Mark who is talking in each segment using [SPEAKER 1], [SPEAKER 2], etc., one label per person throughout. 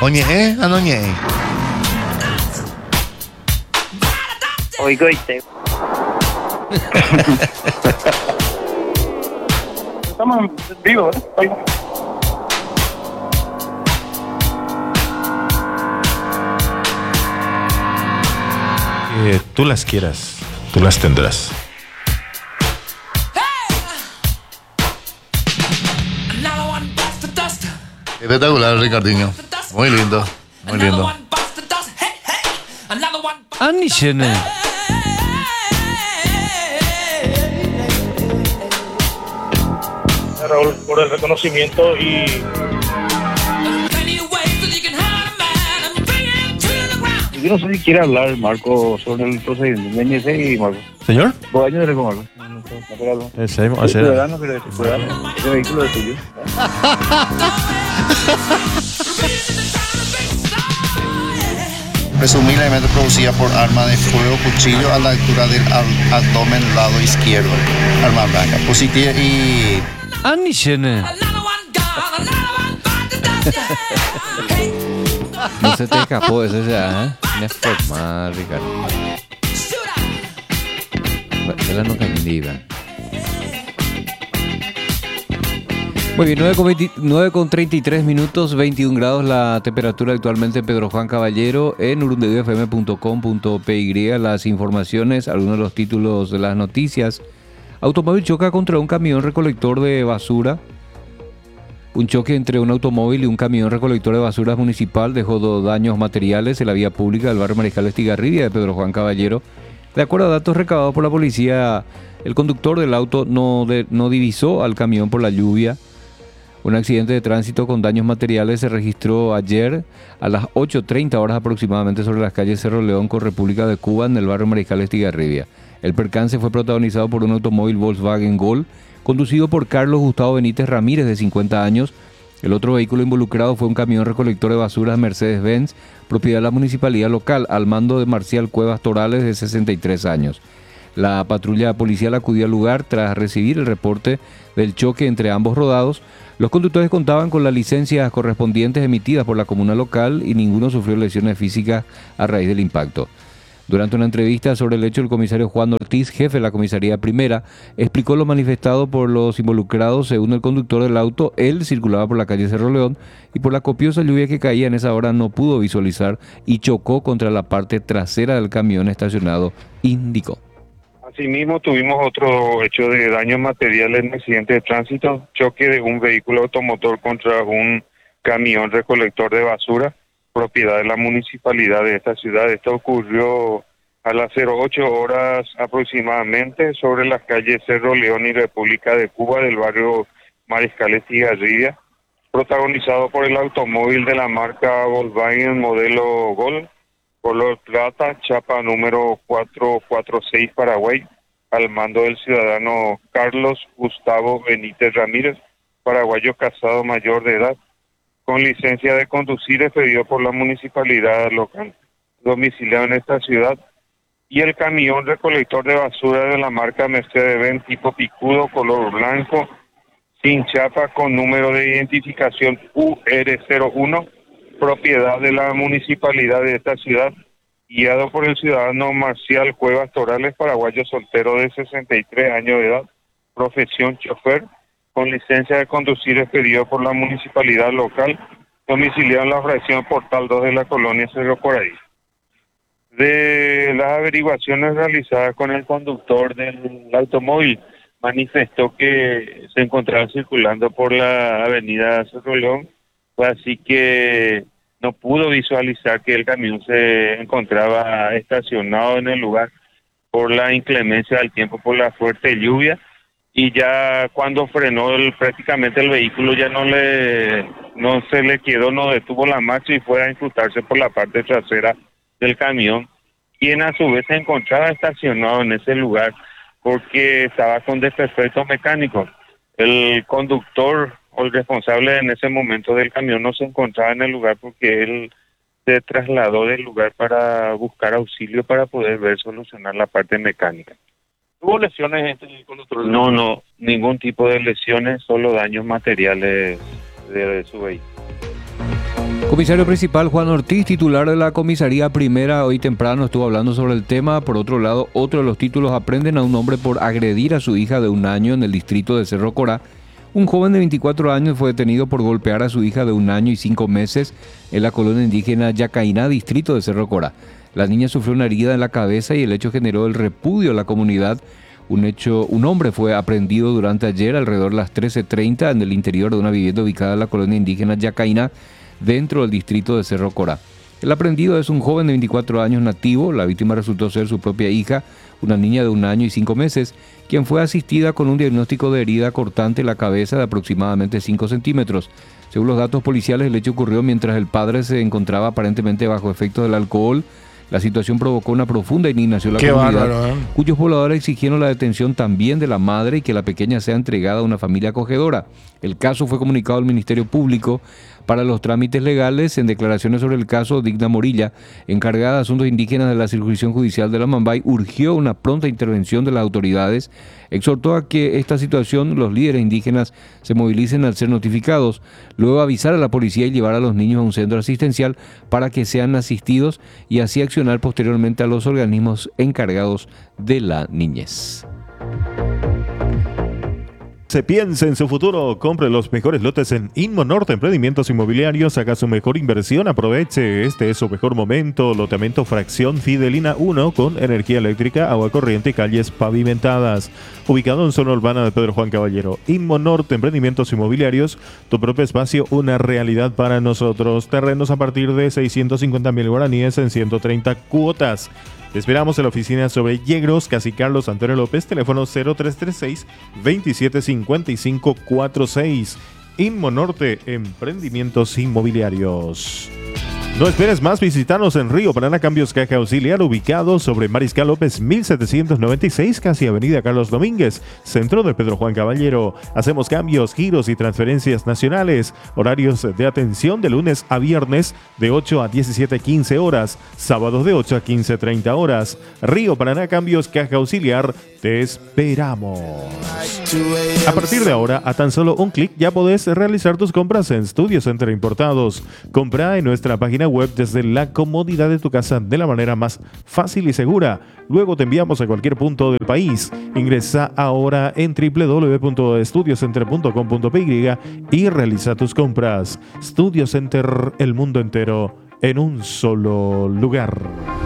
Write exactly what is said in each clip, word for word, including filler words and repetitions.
[SPEAKER 1] Oñe, ¿eh? Anoñe.
[SPEAKER 2] Oigo y te. Estamos vivos, ¿eh? Oigo.
[SPEAKER 3] Que tú las quieras, tú las tendrás.
[SPEAKER 1] Espectacular, Ricardinho. Muy lindo, muy lindo.
[SPEAKER 4] Anishene.
[SPEAKER 2] Raúl, por el reconocimiento y yo no sé si quiere hablar Marco sobre el procedimiento de N C y Marco.
[SPEAKER 3] ¿Señor?
[SPEAKER 2] ¿Vos años de Marco? No, no sé, no puedo hablar.
[SPEAKER 3] Eh, seguimos,
[SPEAKER 2] ¿El
[SPEAKER 3] ayer-
[SPEAKER 2] ciudadano quiere decir ciudadano? Ese vehículo es tuyo.
[SPEAKER 1] Presumiblemente producida por arma de fuego, cuchillo a la altura del ab- abdomen lado izquierdo. Arma blanca. Positiva y...
[SPEAKER 4] Anishene. No se te escapó eso ya, ¿eh? No es formal, Ricardo. Ela no candiva. Muy bien, nueve con treinta y tres minutos, veintiún grados la temperatura actualmente en Pedro Juan Caballero, en urundedio f m punto com punto p y. Las informaciones, algunos de los títulos de las noticias. Automóvil choca contra un camión recolector de basura. Un choque entre un automóvil y un camión recolector de basuras municipal dejó dos daños materiales en la vía pública del barrio Mariscal Estigarribia de Pedro Juan Caballero. De acuerdo a datos recabados por la policía, el conductor del auto no, de, no divisó al camión por la lluvia. Un accidente de tránsito con daños materiales se registró ayer a las ocho treinta horas aproximadamente sobre las calles Cerro León con República de Cuba en el barrio Mariscal Estigarribia. El percance fue protagonizado por un automóvil Volkswagen Gol conducido por Carlos Gustavo Benítez Ramírez, de cincuenta años. El otro vehículo involucrado fue un camión recolector de basuras Mercedes-Benz, propiedad de la municipalidad local, al mando de Marcial Cuevas Torales, de sesenta y tres años. La patrulla policial acudió al lugar tras recibir el reporte del choque entre ambos rodados. Los conductores contaban con las licencias correspondientes emitidas por la comuna local y ninguno sufrió lesiones físicas a raíz del impacto. Durante una entrevista sobre el hecho, el comisario Juan Ortiz, jefe de la comisaría primera, explicó lo manifestado por los involucrados. Según el conductor del auto, él circulaba por la calle Cerro León y por la copiosa lluvia que caía en esa hora no pudo visualizar y chocó contra la parte trasera del camión estacionado, indicó.
[SPEAKER 5] Asimismo, tuvimos otro hecho de daños materiales en accidente de tránsito, choque de un vehículo automotor contra un camión recolector de basura, propiedad de la municipalidad de esta ciudad. Esto ocurrió a las ocho horas aproximadamente sobre las calles Cerro León y República de Cuba del barrio Mariscal Estigarribia, protagonizado por el automóvil de la marca Volkswagen modelo Gol, color plata, chapa número cuatro cuatro seis Paraguay, al mando del ciudadano Carlos Gustavo Benítez Ramírez, paraguayo casado mayor de edad, con licencia de conducir expedido por la municipalidad local, domiciliado en esta ciudad, y el camión recolector de basura de la marca Mercedes-Benz tipo picudo, color blanco, sin chapa, con número de identificación U R cero uno, propiedad de la municipalidad de esta ciudad, guiado por el ciudadano Marcial Cuevas Torales, paraguayo soltero de sesenta y tres años de edad, profesión chofer, con licencia de conducir expedido por la municipalidad local, domiciliado en la fracción Portal dos de la colonia Cerro Coraí. De las averiguaciones realizadas con el conductor del automóvil, manifestó que se encontraba circulando por la avenida Cerro León, así que no pudo visualizar que el camión se encontraba estacionado en el lugar por la inclemencia del tiempo, por la fuerte lluvia, y ya cuando frenó el, prácticamente el vehículo ya no le no se le quedó, no detuvo la marcha y fue a incrustarse por la parte trasera del camión, quien a su vez se encontraba estacionado en ese lugar porque estaba con desperfectos mecánicos. El conductor o el responsable en ese momento del camión no se encontraba en el lugar porque él se trasladó del lugar para buscar auxilio para poder ver solucionar la parte mecánica.
[SPEAKER 2] ¿Tuvo lesiones este conductor?
[SPEAKER 5] No, no, ningún tipo de lesiones, solo daños materiales de, de su vehículo.
[SPEAKER 4] Comisario principal Juan Ortiz, titular de la comisaría primera, hoy temprano estuvo hablando sobre el tema. Por otro lado, otro de los títulos: aprenden a un hombre por agredir a su hija de un año en el distrito de Cerro Corá. Un joven de veinticuatro años fue detenido por golpear a su hija de un año y cinco meses en la colonia indígena Yacaina, distrito de Cerro Corá. La niña sufrió una herida en la cabeza y el hecho generó el repudio de la comunidad. Un hecho, un hombre fue aprehendido durante ayer alrededor de las trece treinta en el interior de una vivienda ubicada en la colonia indígena Yacaina, dentro del distrito de Cerro Corá. El aprehendido es un joven de veinticuatro años nativo. La víctima resultó ser su propia hija, una niña de un año y cinco meses, quien fue asistida con un diagnóstico de herida cortante en la cabeza de aproximadamente cinco centímetros. Según los datos policiales, el hecho ocurrió mientras el padre se encontraba aparentemente bajo efectos del alcohol. La situación provocó una profunda indignación en la
[SPEAKER 3] Qué
[SPEAKER 4] comunidad,
[SPEAKER 3] bárbaro, ¿eh?
[SPEAKER 4] cuyos pobladores exigieron la detención también de la madre y que la pequeña sea entregada a una familia acogedora. El caso fue comunicado al Ministerio Público para los trámites legales. En declaraciones sobre el caso, Digna Morilla, encargada de asuntos indígenas de la circunscripción judicial de La Mambay, urgió una pronta intervención de las autoridades. Exhortó a que esta situación los líderes indígenas se movilicen al ser notificados, luego avisar a la policía y llevar a los niños a un centro asistencial para que sean asistidos y así accionar posteriormente a los organismos encargados de la niñez.
[SPEAKER 3] Se piensa en su futuro, compre los mejores lotes en Inmonorte Emprendimientos Inmobiliarios, haga su mejor inversión, aproveche, este es su mejor momento. Loteamiento Fracción Fidelina uno con energía eléctrica, agua corriente y calles pavimentadas. Ubicado en zona urbana de Pedro Juan Caballero. Inmonorte Emprendimientos Inmobiliarios, tu propio espacio, una realidad para nosotros. Terrenos a partir de seiscientos cincuenta mil guaraníes en ciento treinta cuotas. Te esperamos en la oficina sobre Yegros, Casi Carlos Antonio López, teléfono cero tres tres seis, veintisiete cincuenta y cinco cuarenta y seis. Inmonorte Emprendimientos Inmobiliarios. No esperes más, visítanos en Río Paraná Cambios Caja Auxiliar, ubicado sobre Mariscal López mil setecientos noventa y seis, casi Avenida Carlos Domínguez, centro de Pedro Juan Caballero. Hacemos cambios, giros y transferencias nacionales. Horarios de atención de lunes a viernes de ocho a diecisiete quince horas, sábados de ocho a quince treinta horas. Río Paraná Cambios Caja Auxiliar, te esperamos. A partir de ahora, a tan solo un clic ya podés realizar tus compras en Studio Center Importados. Compra en nuestra página web desde la comodidad de tu casa de la manera más fácil y segura. Luego te enviamos a cualquier punto del país. Ingresa ahora en doble u doble u doble u punto estudio center punto com punto p y y realiza tus compras. Studio Center, el mundo entero en un solo lugar.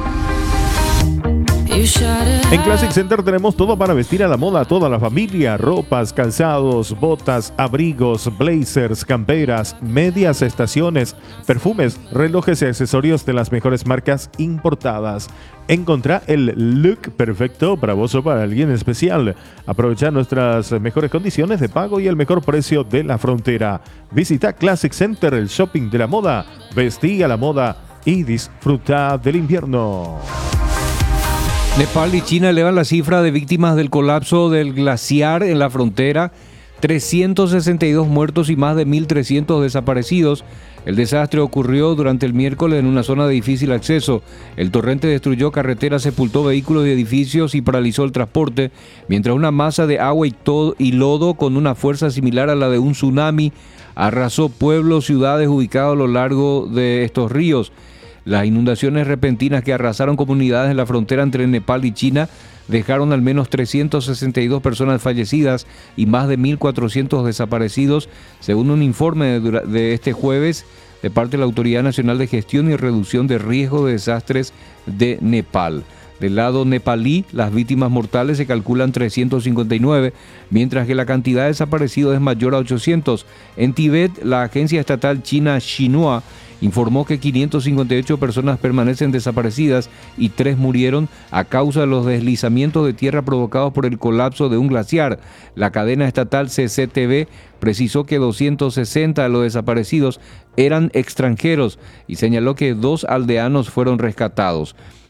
[SPEAKER 3] En Classic Center tenemos todo para vestir a la moda a toda la familia: ropas, calzados, botas, abrigos, blazers, camperas, medias, estaciones, perfumes, relojes y accesorios de las mejores marcas importadas. Encontrá el look perfecto para vos o para alguien especial. Aprovecha nuestras mejores condiciones de pago y el mejor precio de la frontera. Visita Classic Center, el shopping de la moda. Vestí a la moda y disfruta del invierno.
[SPEAKER 4] Nepal y China elevan la cifra de víctimas del colapso del glaciar en la frontera. trescientos sesenta y dos muertos y más de mil trescientos desaparecidos. El desastre ocurrió durante el miércoles en una zona de difícil acceso. El torrente destruyó carreteras, sepultó vehículos y edificios y paralizó el transporte, mientras una masa de agua y, todo, y lodo con una fuerza similar a la de un tsunami arrasó pueblos, ciudades ubicados a lo largo de estos ríos. Las inundaciones repentinas que arrasaron comunidades en la frontera entre Nepal y China dejaron al menos trescientas sesenta y dos personas fallecidas y más de mil cuatrocientos desaparecidos, según un informe de, de este jueves de parte de la Autoridad Nacional de Gestión y Reducción de Riesgo de Desastres de Nepal. Del lado nepalí, las víctimas mortales se calculan trescientos cincuenta y nueve, mientras que la cantidad de desaparecidos es mayor a ochocientos. En Tibet, la agencia estatal china Xinhua informó que quinientas cincuenta y ocho personas permanecen desaparecidas y tres murieron a causa de los deslizamientos de tierra provocados por el colapso de un glaciar. La cadena estatal C C T V precisó que doscientos sesenta de los desaparecidos eran extranjeros y señaló que dos aldeanos fueron rescatados.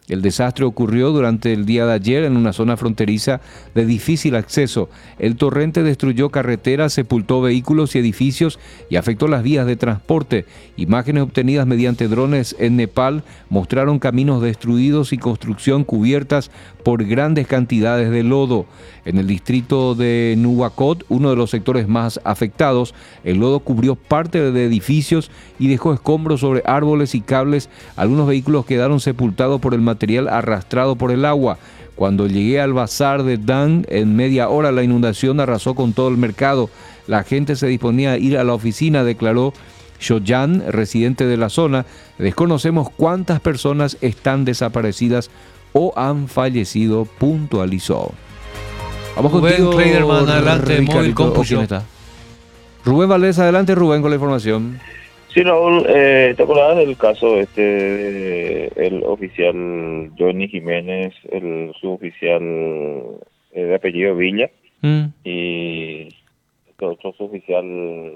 [SPEAKER 4] El desastre ocurrió durante el día de ayer en una zona fronteriza de difícil acceso. El torrente destruyó carreteras, sepultó vehículos y edificios y afectó las vías de transporte. Imágenes obtenidas mediante drones en Nepal mostraron caminos destruidos y construcción cubiertas por grandes cantidades de lodo. En el distrito de Nuwakot, uno de los sectores más afectados, el lodo cubrió parte de edificios y dejó escombros sobre árboles y cables. Algunos vehículos quedaron sepultados por el material arrastrado por el agua. Cuando llegué al bazar de Dan, en media hora la inundación arrasó con todo el mercado. La gente se disponía a ir a la oficina, declaró Shoyan, residente de la zona. Desconocemos cuántas personas están desaparecidas o han fallecido, puntualizó. Vamos
[SPEAKER 6] Rubén
[SPEAKER 4] contigo,
[SPEAKER 6] Kleiderman, adelante,
[SPEAKER 4] Ricardito.
[SPEAKER 6] Móvil
[SPEAKER 4] ¿O
[SPEAKER 6] Compuyo.
[SPEAKER 4] quién está? Rubén Valdés, adelante Rubén con la información.
[SPEAKER 7] Sí, Raúl, eh, ¿te acordás del caso este de el oficial Johnny Jiménez, el suboficial eh, de apellido Villa
[SPEAKER 4] Mm.
[SPEAKER 7] y el otro suboficial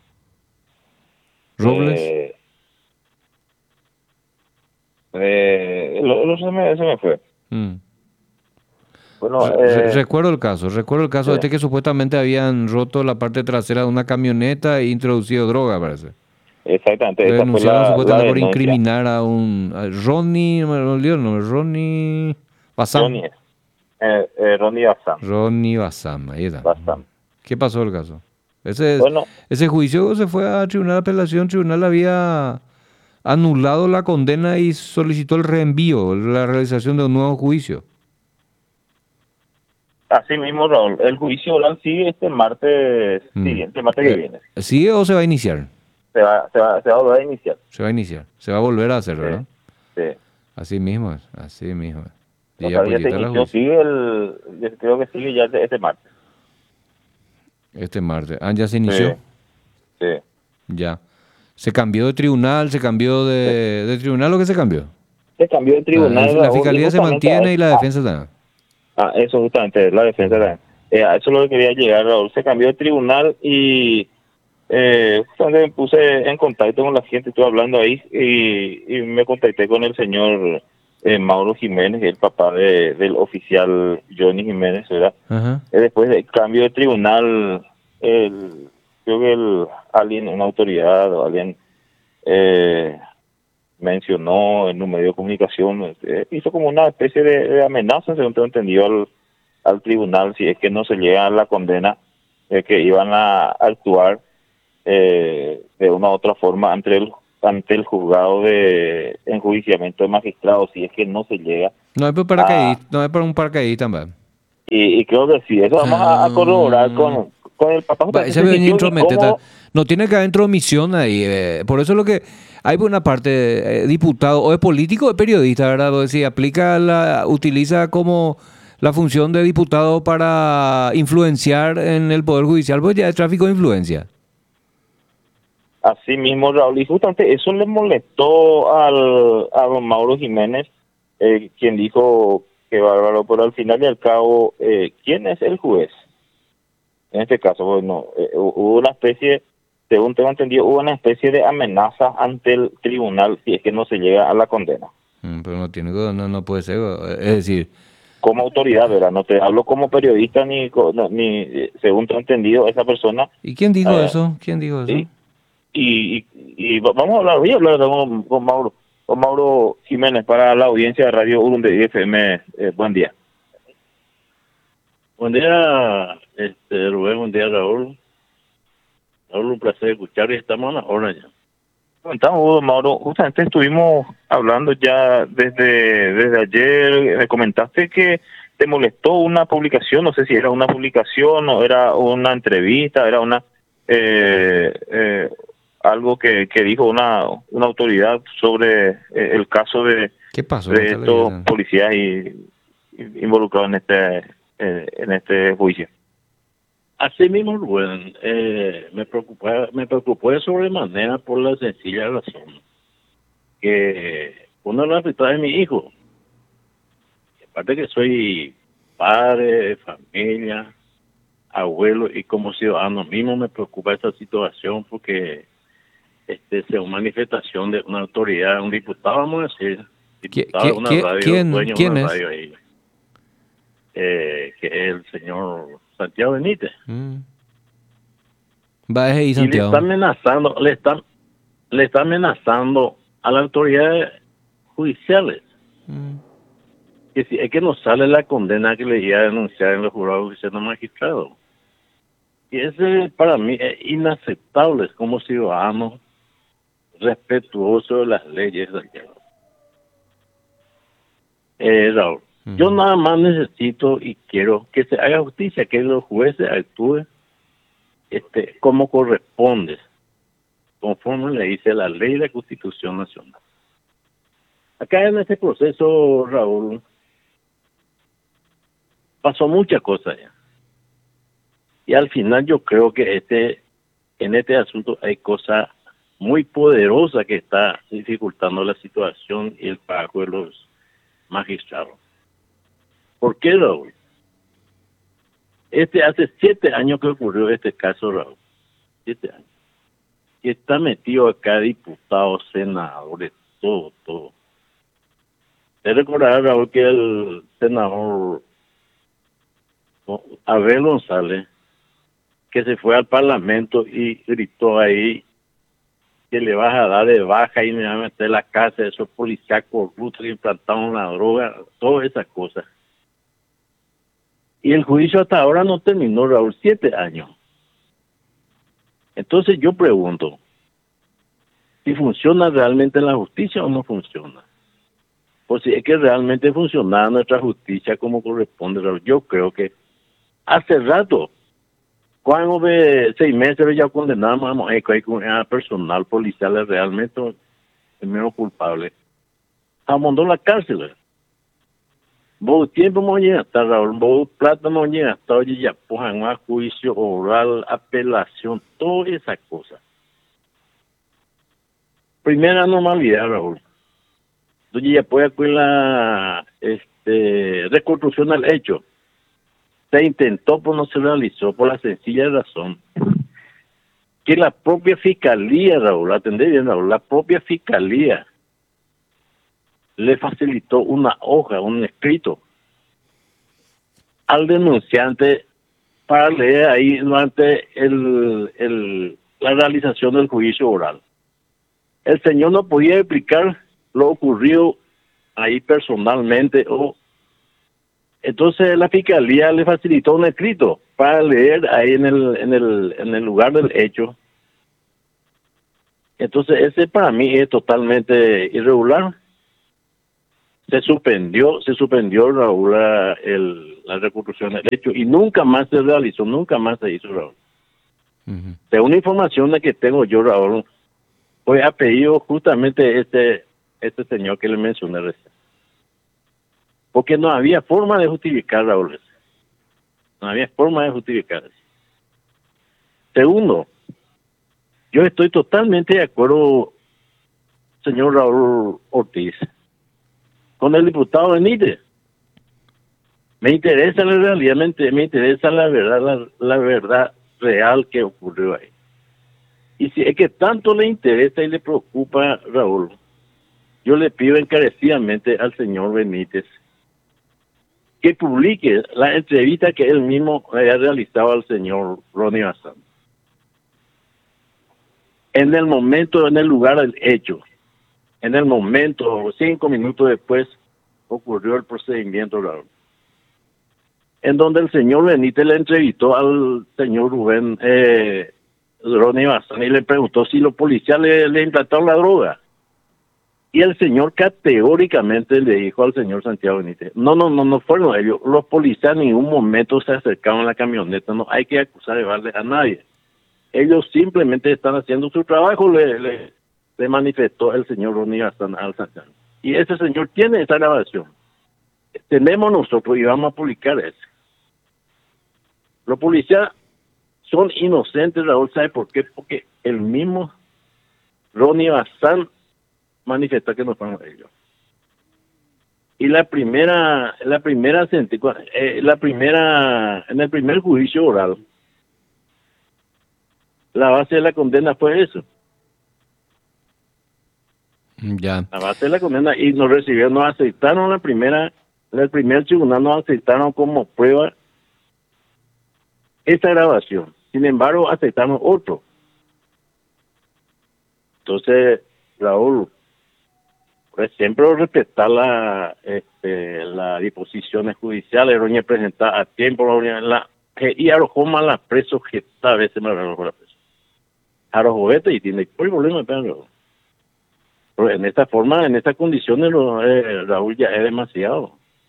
[SPEAKER 4] Robles.
[SPEAKER 7] eh, eh, lo, lo- se, me, se me fue.
[SPEAKER 4] Mm.
[SPEAKER 7] Bueno,
[SPEAKER 4] Re-
[SPEAKER 7] eh,
[SPEAKER 4] recuerdo el caso, recuerdo el caso
[SPEAKER 7] sí.
[SPEAKER 4] este que supuestamente habían roto la parte trasera de una camioneta e introducido droga, parece.
[SPEAKER 7] exactamente,
[SPEAKER 4] Le
[SPEAKER 7] esa fue
[SPEAKER 4] denunciaron
[SPEAKER 7] la,
[SPEAKER 4] supuestamente
[SPEAKER 7] la
[SPEAKER 4] por
[SPEAKER 7] denuncia.
[SPEAKER 4] incriminar a un a Ronnie, no me olvidó el nombre, Ronnie Bassam.
[SPEAKER 7] Ronnie, eh, eh, Ronnie Bassam,
[SPEAKER 4] Ronnie Bassam, ahí está.
[SPEAKER 7] Bassam.
[SPEAKER 4] ¿Qué pasó el caso? Ese,
[SPEAKER 7] Bueno,
[SPEAKER 4] ese juicio se fue a tribunal de apelación, tribunal había anulado la condena y solicitó el reenvío, la realización de un nuevo juicio.
[SPEAKER 7] así mismo, Raúl, el juicio oral sigue este martes
[SPEAKER 4] Mm.
[SPEAKER 7] siguiente, el martes que viene.
[SPEAKER 4] ¿Sigue o se va a iniciar?
[SPEAKER 7] Se va, se va, se va a volver a iniciar.
[SPEAKER 4] Se va a iniciar, se va a volver a hacer, ¿verdad?
[SPEAKER 7] Sí.
[SPEAKER 4] Así mismo es, así mismo es. Y
[SPEAKER 7] O
[SPEAKER 4] ya
[SPEAKER 7] sea,
[SPEAKER 4] pues
[SPEAKER 7] ya
[SPEAKER 4] ya
[SPEAKER 7] se
[SPEAKER 4] está la
[SPEAKER 7] inició,
[SPEAKER 4] juicio.
[SPEAKER 7] sigue el, yo creo que sigue ya este, este martes.
[SPEAKER 4] Este martes. Ah, ya se inició.
[SPEAKER 7] Sí.
[SPEAKER 4] Ya. ¿Se cambió de tribunal? ¿Se cambió de, de tribunal o qué se cambió?
[SPEAKER 7] Se cambió de tribunal.
[SPEAKER 4] Ah, la
[SPEAKER 7] Raúl,
[SPEAKER 4] fiscalía
[SPEAKER 7] y
[SPEAKER 4] se
[SPEAKER 7] justamente
[SPEAKER 4] mantiene
[SPEAKER 7] a-
[SPEAKER 4] y la defensa también.
[SPEAKER 7] Ah, eso justamente, la defensa también. Eh, a eso es lo que quería llegar, Raúl. Se cambió de tribunal y eh, justamente me puse en contacto con la gente, estuve hablando ahí y, y me contacté con el señor eh, Mauro Jiménez, el papá de, del oficial Johnny Jiménez, ¿verdad?
[SPEAKER 4] Ajá.
[SPEAKER 7] Eh, Después del cambio de tribunal, el, creo que el, alguien, una autoridad o alguien eh, mencionó en un medio de comunicación, eh, hizo como una especie de, de amenaza, según tengo entendido, al, al tribunal, si es que no se llega a la condena, eh, que iban a actuar eh, de una u otra forma ante el ante el juzgado de enjuiciamiento de magistrados, si es que no se llega.
[SPEAKER 4] No es para paracaidista, no es para un paracaidista también.
[SPEAKER 7] Y, y creo que sí, eso vamos a, a corroborar con, con el papá.
[SPEAKER 4] Va, ese venía intromete, no tiene que haber intromisión ahí. Eh, por eso es lo que hay por una parte, eh, diputado, o es político o es periodista, ¿verdad? O si aplica la, utiliza como la función de diputado para influenciar en el Poder Judicial, pues ya es tráfico de influencia.
[SPEAKER 7] Así mismo, Raúl, y justamente eso le molestó al, a don Mauro Jiménez, eh, quien dijo que bárbaro, pero al final y al cabo, eh, ¿quién es el juez? En este caso, bueno, eh, hubo una especie, según tengo entendido, hubo una especie de amenaza ante el tribunal si es que no se llega a la condena.
[SPEAKER 4] Mm, pero no tiene, no, no puede ser, es decir...
[SPEAKER 7] Como autoridad, ¿verdad? No te hablo como periodista ni, co- no, ni eh, según tengo entendido, esa persona...
[SPEAKER 4] ¿Y quién dijo
[SPEAKER 7] eh,
[SPEAKER 4] eso? ¿Quién dijo eso?
[SPEAKER 7] Sí. Y, y, y va- vamos a hablar, voy a hablar con, con Mauro, con Mauro Jiménez para la audiencia de Radio Urunde F M. Eh, buen día.
[SPEAKER 8] Buen día, este, Rubén, buen día, Raúl. Raúl, un placer escuchar y estamos a la hora ya.
[SPEAKER 7] Comentamos, Mauro, justamente estuvimos hablando ya desde, desde ayer, me comentaste que te molestó una publicación, no sé si era una publicación o era una entrevista, era una eh, eh, algo que, que dijo una, una autoridad sobre eh, el caso de,
[SPEAKER 4] ¿Qué pasó?
[SPEAKER 7] de estos policías y, y involucrados en este eh, en este juicio.
[SPEAKER 8] Así mismo, Rubén, eh, me preocupó, me preocupó de sobremanera por la sencilla razón que uno de los afectados es mi hijo. Aparte que soy padre, de familia, abuelo y como ciudadano mismo me preocupa esta situación porque este sea una manifestación de una autoridad, un diputado, vamos a decir, diputado de una
[SPEAKER 4] ¿Quién-
[SPEAKER 8] radio,
[SPEAKER 4] quién-
[SPEAKER 8] dueño de
[SPEAKER 4] quién
[SPEAKER 8] una
[SPEAKER 4] es?
[SPEAKER 8] radio ahí, eh, que es el señor Santiago Benítez.
[SPEAKER 4] Mm. Va desde ahí,
[SPEAKER 8] Y le
[SPEAKER 4] Santiago.
[SPEAKER 8] está amenazando, le está, le está amenazando a las autoridades judiciales.
[SPEAKER 4] Mm.
[SPEAKER 8] Que si es que no sale la condena que le iba a denunciar en los jurados judiciales magistrados. Y ese para mí es inaceptable como ciudadano respetuoso de las leyes. Eh, Raúl,
[SPEAKER 4] Ujú.
[SPEAKER 8] yo nada más necesito y quiero que se haga justicia, que los jueces actúen este, como corresponde, conforme le dice la ley y la Constitución Nacional. Acá en este proceso, Raúl, pasó muchas cosas ya. Y al final yo creo que este en este asunto hay cosas muy poderosas que está dificultando la situación y el pago de los magistrados. ¿Por qué, Raúl? Este hace siete años que ocurrió este caso, Raúl. Siete años. Y está metido acá diputados, senadores, todo, todo. Te recordará, Raúl, que el senador Abel González, que se fue al Parlamento y gritó ahí que le vas a dar de baja y me va a meter en la casa de esos policías corruptos que implantaron la droga, todas esas cosas. Y el juicio hasta ahora no terminó, Raúl, siete años. Entonces yo pregunto, si funciona realmente la justicia o no funciona. Pues si es que realmente funcionara nuestra justicia como corresponde, Raúl, yo creo que hace rato, cuando de seis meses ya condenamos a, a personal policial realmente el menos culpable, amondó la cárcel. Vos tiempo no llega hasta Raúl, vos plata no llega hasta hoy ya pojan a juicio oral, apelación, todas esas cosas. Primera normalidad, Raúl. Entonces ya puede acudir la este, reconstrucción del hecho. Se intentó, pero no se realizó por la sencilla razón que la propia fiscalía, Raúl, atendé bien, Raúl, la propia fiscalía le facilitó una hoja, un escrito al denunciante para leer ahí durante el, el, la realización del juicio oral. El señor no podía explicar lo ocurrido ahí personalmente o entonces la fiscalía le facilitó un escrito para leer ahí en el en el en el lugar del hecho. Entonces ese para mí es totalmente irregular. Se suspendió, se suspendió Raúl la, el, la reconstrucción del hecho y nunca más se realizó, nunca más se hizo, Raúl.
[SPEAKER 4] Ujú.
[SPEAKER 8] Según información de que tengo yo, Raúl, fue a pedido justamente este este señor que le mencioné recién. Porque no había forma de justificar, Raúl. No había forma de justificar eso. Segundo, yo estoy totalmente de acuerdo, señor Raúl Ortiz, con el diputado Benítez. Me interesa la realidad, me, me interesa la verdad, la, la verdad real que ocurrió ahí. Y si es que tanto le interesa y le preocupa, Raúl, yo le pido encarecidamente al señor Benítez que publique la entrevista que él mismo había realizado al señor Ronnie Bazán. En el momento, en el lugar del hecho, en el momento, cinco minutos después, ocurrió el procedimiento, Raúl, en donde el señor Benítez le entrevistó al señor Rubén eh, Ronnie Bazán y le preguntó si los policías le, le implantaron la droga. Y el señor categóricamente le dijo al señor Santiago Benítez, no, no, no, no fueron ellos. Los policías en ningún momento se acercaron a la camioneta, no hay que acusar de balde a nadie. Ellos simplemente están haciendo su trabajo, le, le, le manifestó el señor Ronnie Bazán al Santiago. Y ese señor tiene esa grabación. Tenemos nosotros y vamos a publicar eso. Los policías son inocentes, Raúl, ¿sabe por qué? Porque el mismo Ronnie Bazán manifestar que no fueron ellos. Y la primera, la primera, eh, la primera, en el primer juicio oral, la base de la condena fue eso.
[SPEAKER 4] Ya.
[SPEAKER 8] A base de la condena, y nos recibieron, nos aceptaron la primera, en el primer tribunal nos aceptaron como prueba esta grabación. Sin embargo, aceptaron otro. Entonces, Raúl, pues siempre respetar la, este, las disposiciones judiciales, roña presentar a tiempo, la, la y arrojó la preso que esta vez se me arrojó la preso. Arrojó vete y tiene por problema, pero, pero en esta forma, en estas condiciones, lo, eh, Raúl, ya es demasiado.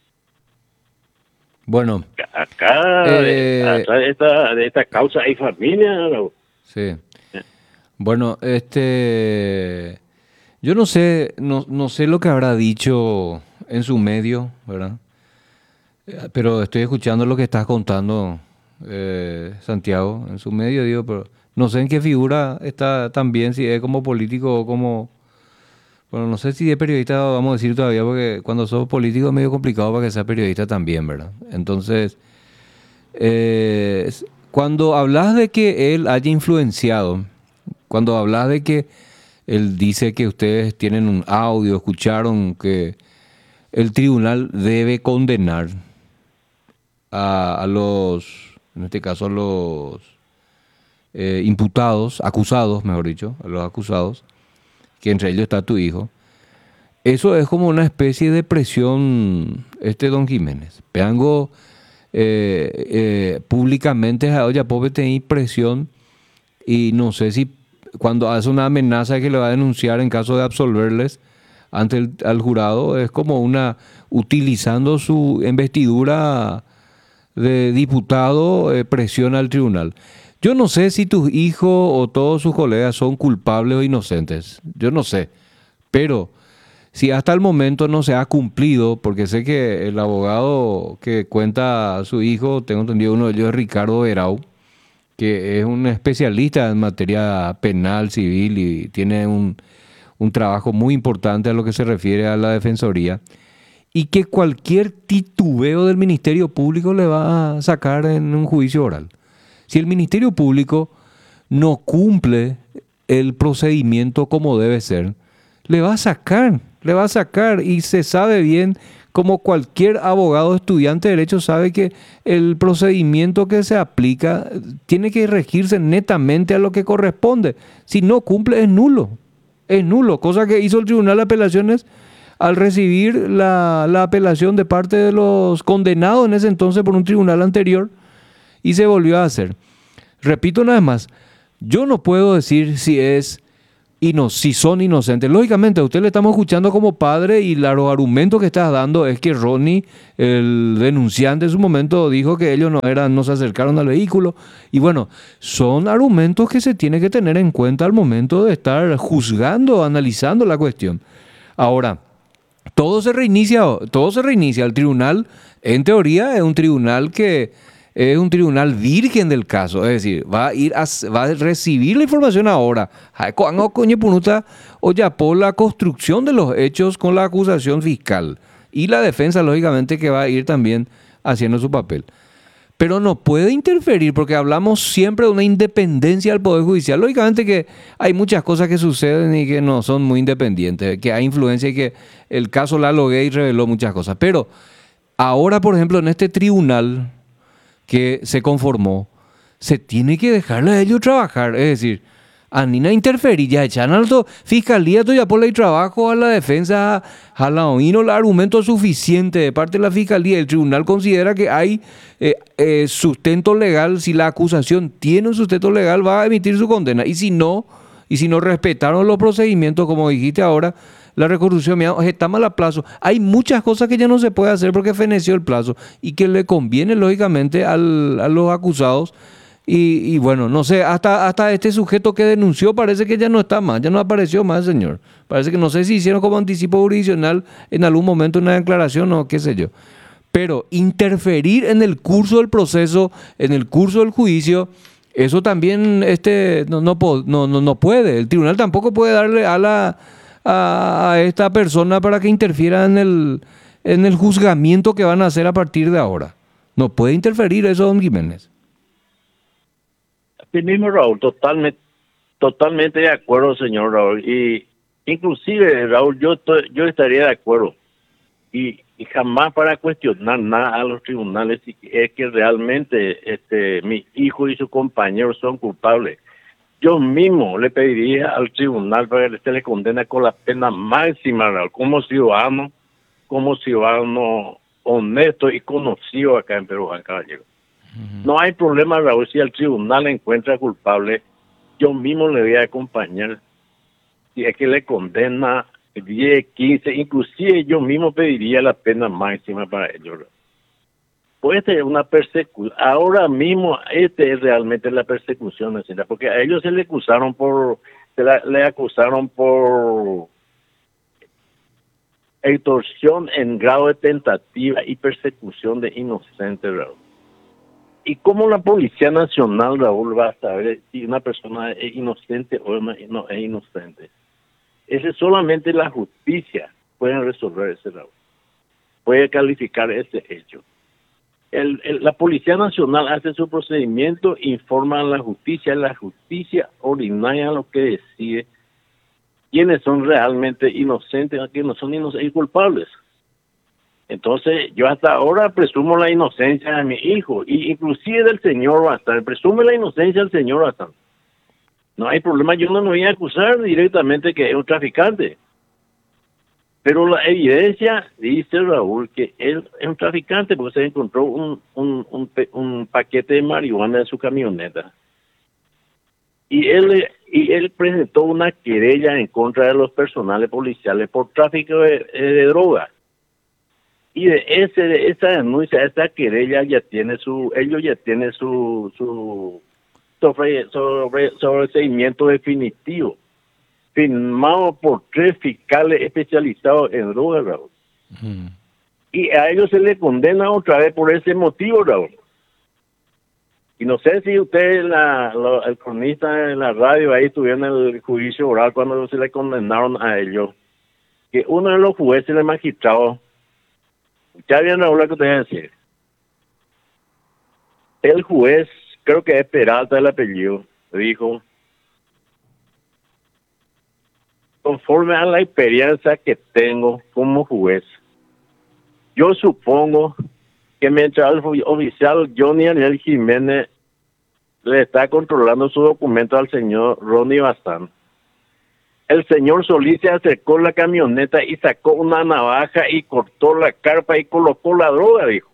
[SPEAKER 4] Bueno.
[SPEAKER 8] Acá,
[SPEAKER 4] eh,
[SPEAKER 8] atrás de esta, de esta causa hay familia, Raúl.
[SPEAKER 4] Sí. Bueno, este, yo no sé, no, no sé lo que habrá dicho en su medio, ¿verdad? Pero estoy escuchando lo que estás contando, eh, Santiago, en su medio, digo, pero no sé en qué figura está también, si es como político o como, bueno, no sé si es periodista, vamos a decir todavía, porque cuando sos político es medio complicado para que sea periodista también, ¿verdad? Entonces, eh, cuando hablas de que él haya influenciado, cuando hablas de que él dice que ustedes tienen un audio, escucharon que el tribunal debe condenar a, a los, en este caso a los eh, imputados, acusados, mejor dicho, a los acusados, que entre ellos está tu hijo, eso es como una especie de presión, este don Jiménez. Peango eh, eh, públicamente a olla pobre tener presión y no sé si cuando hace una amenaza que le va a denunciar en caso de absolverles ante el al jurado, es como una, utilizando su investidura de diputado, eh, presiona al tribunal. Yo no sé si tus hijos o todos sus colegas son culpables o inocentes, yo no sé, pero si hasta el momento no se ha cumplido, porque sé que el abogado que cuenta a su hijo, tengo entendido uno de ellos es Ricardo Verau, que es un especialista en materia penal, civil y tiene un, un trabajo muy importante a lo que se refiere a la defensoría, y que cualquier titubeo del Ministerio Público le va a sacar en un juicio oral. Si el Ministerio Público no cumple el procedimiento como debe ser, le va a sacar, le va a sacar y se sabe bien, como cualquier abogado estudiante de Derecho sabe que el procedimiento que se aplica tiene que regirse netamente a lo que corresponde. Si no cumple es nulo, es nulo, cosa que hizo el Tribunal de Apelaciones al recibir la, la apelación de parte de los condenados en ese entonces por un tribunal anterior y se volvió a hacer. Repito una vez más, yo no puedo decir si es y no, si son inocentes. Lógicamente, a usted le estamos escuchando como padre y los argumentos que estás dando es que Ronnie, el denunciante en su momento, dijo que ellos no eran, no se acercaron al vehículo. Y bueno, son argumentos que se tiene que tener en cuenta al momento de estar juzgando, analizando la cuestión. Ahora, todo se reinicia, todo se reinicia. El tribunal, en teoría, es un tribunal que es un tribunal virgen del caso, es decir, va a ir a, va a recibir la información ahora. O ya por la construcción de los hechos con la acusación fiscal y la defensa, lógicamente, que va a ir también haciendo su papel. Pero no puede interferir porque hablamos siempre de una independencia del Poder Judicial. Lógicamente que hay muchas cosas que suceden y que no son muy independientes, que hay influencia y que el caso Lalo Gay reveló muchas cosas. Pero ahora, por ejemplo, en este tribunal que se conformó, se tiene que dejarle a ellos trabajar, es decir, a Nina interferir, ya echan a la fiscalía, ya por el trabajo a la defensa, a la oíno el argumento suficiente de parte de la fiscalía. El tribunal considera que hay eh, eh, sustento legal, si la acusación tiene un sustento legal va a emitir su condena, y si no, y si no respetaron los procedimientos, como dijiste ahora, la reconstrucción, mira, está mal a plazo. Hay muchas cosas que ya no se puede hacer porque feneció el plazo y que le conviene, lógicamente, al, a los acusados. Y, y bueno, no sé, hasta, hasta este sujeto que denunció parece que ya no está más, ya no apareció más, señor. Parece que no sé si hicieron como anticipo jurisdiccional en algún momento una declaración o qué sé yo. Pero interferir en el curso del proceso, en el curso del juicio, eso también este, no, no, no, no, no puede. El tribunal tampoco puede darle a la... A, a esta persona para que interfiera en el, en el juzgamiento que van a hacer a partir de ahora. No puede interferir eso, don Jiménez.
[SPEAKER 8] Así mismo, Raúl, totalmente, totalmente de acuerdo, señor Raúl. Y Inclusive, Raúl, yo estoy, yo estaría de acuerdo y, y jamás para cuestionar nada a los tribunales si es que realmente este mi hijo y su compañero son culpables. Yo mismo le pediría al tribunal para que se le condene con la pena máxima, Raúl, como ciudadano, como ciudadano honesto y conocido acá en Perú, caballero. Uh-huh. No hay problema, Raúl, si el tribunal le encuentra culpable, yo mismo le voy a acompañar. Si es que le condena diez, quince, inclusive yo mismo pediría la pena máxima para ellos. Puede ser una persecución. Ahora mismo, este es realmente la persecución, porque a ellos se le acusaron por, se la, le acusaron por extorsión en grado de tentativa y persecución de inocentes, Raúl. ¿Y cómo la Policía Nacional, Raúl, va a saber si una persona es inocente o no es inocente? Ese solamente la justicia puede resolver ese, Raúl. Puede calificar ese hecho. El, el, la Policía Nacional hace su procedimiento, informa a la justicia, la justicia ordinaria lo que decide quiénes son realmente inocentes, quiénes no son inocentes y culpables. Entonces, yo hasta ahora presumo la inocencia de mi hijo, y inclusive del señor Bazán, presume la inocencia del señor Bazán. No hay problema, yo no me voy a acusar directamente que es un traficante. Pero la evidencia dice, Raúl, que él es un traficante porque se encontró un, un, un, un paquete de marihuana en su camioneta. Y él, y él presentó una querella en contra de los personales policiales por tráfico de, de droga. Y de ese de esa denuncia, esa querella ya tiene su, ellos ya tienen su, su sobre, sobre, sobreseimiento definitivo, firmado por tres fiscales especializados en drogas, Raúl. Mm. Y a ellos se les condena otra vez por ese motivo, Raúl. Y no sé si usted, la, la, el cronista de la radio, ahí tuvieron el juicio oral cuando se le condenaron a ellos. Que uno de los jueces, el magistrado, ya bien, Raúl, lo que te voy a decir. El juez, creo que es Peralta el apellido, dijo: conforme a la experiencia que tengo como juez, yo supongo que mientras el oficial Johnny Ariel Jiménez le está controlando su documento al señor Ronnie Bazán, el señor Solís se acercó a la camioneta y sacó una navaja y cortó la carpa y colocó la droga, dijo.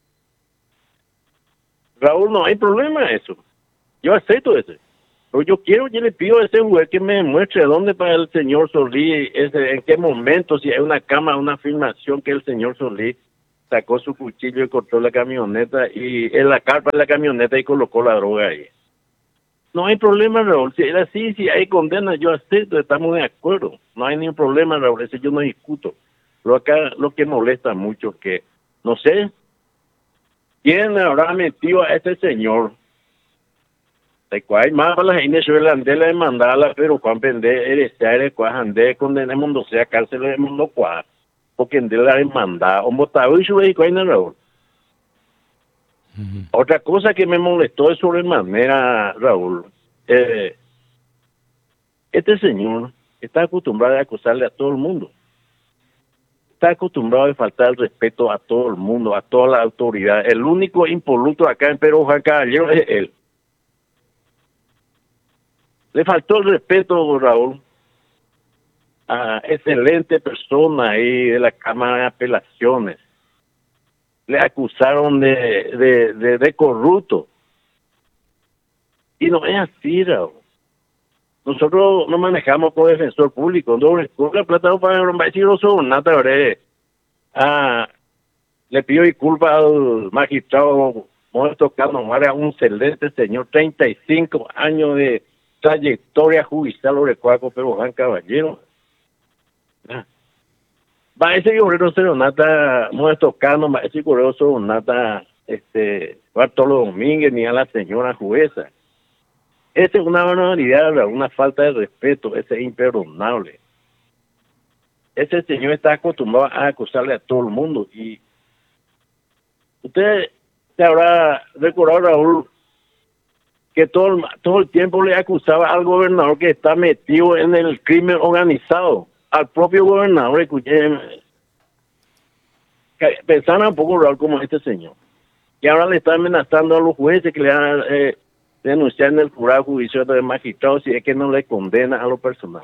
[SPEAKER 8] Raúl, no hay problema eso. Yo acepto eso. Pero yo quiero, yo le pido a ese juez que me demuestre dónde para el señor Solís, ese, en qué momento, si hay una cámara, una filmación que el señor Solís sacó su cuchillo y cortó la camioneta y en la carpa de la camioneta y colocó la droga ahí. No hay problema, Raúl. Si era así, si hay condena, yo acepto, estamos de acuerdo. No hay ningún problema, Raúl. Ese yo no discuto. Lo acá, lo que molesta mucho es que, no sé, ¿quién habrá metido a este señor? De cuál más para la gente suele andar la demandada, pero Juan Pende, eres eres cuál andé condena mundo sea cárcel de mundo cuál, porque en de la demanda, o motado y sube y cuál no, Raúl. Uh-huh. Otra cosa que me molestó es sobremanera, Raúl. Eh, este señor está acostumbrado a acusarle a todo el mundo. Está acostumbrado a faltar el respeto a todo el mundo, a toda la autoridad. El único impoluto acá en Perú, Juan Caballero, es él. Le faltó el respeto, Raúl, a excelente persona ahí de la Cámara de Apelaciones. Le acusaron de, de, de, de corrupto. Y no es así, Raúl. Nosotros no manejamos con defensor público. No, la plata para decir nada, ¿verdad? Ah, le pido disculpas al magistrado Modesto Cano Mara, un excelente señor, treinta y cinco años de trayectoria judicial, Orecuaco, pero Juan Caballero. Ah. Va ese correo seronata, Modesto Cano, va ese correo seronata, este, Bartolo Domínguez, ni a la señora jueza. Esa es una barbaridad, una falta de respeto, ese es imperdonable. Ese señor está acostumbrado a acusarle a todo el mundo. Y usted se habrá recordado, Raúl, que todo, el- todo el tiempo le acusaba al gobernador que está metido en el crimen organizado, al propio gobernador. Escuché, que- pensaba un poco raro como este señor, que ahora le está amenazando a los jueces que le van a eh, denunciar en el jurado judicial de magistrados si es que no le condena a lo personal.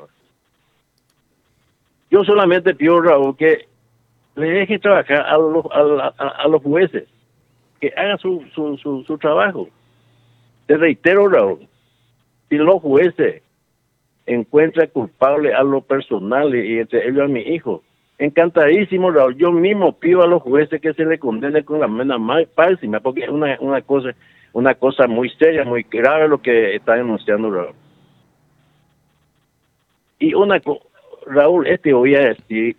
[SPEAKER 8] Yo solamente pido, Raúl, que le deje trabajar a los, a, la- a- a los jueces, que hagan su, su, su, su trabajo. Te reitero, Raúl, si los jueces encuentran culpable a los personales y entre ellos a mi hijo, encantadísimo, Raúl. Yo mismo pido a los jueces que se le condene con la pena más máxima, porque es una, una cosa una cosa muy seria, muy grave lo que está denunciando Raúl. Y una cosa, Raúl, este voy a decir,